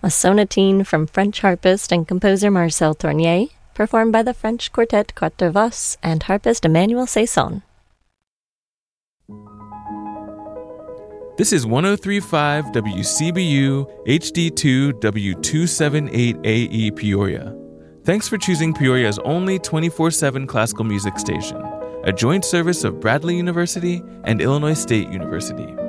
a sonatine from French harpist and composer Marcel Tournier, performed by the French quartet Quatre Voix and harpist Emmanuel Saison. This is 103.5 WCBU HD2 W278AE Peoria. Thanks for choosing Peoria's only 24/7 classical music station, a joint service of Bradley University and Illinois State University.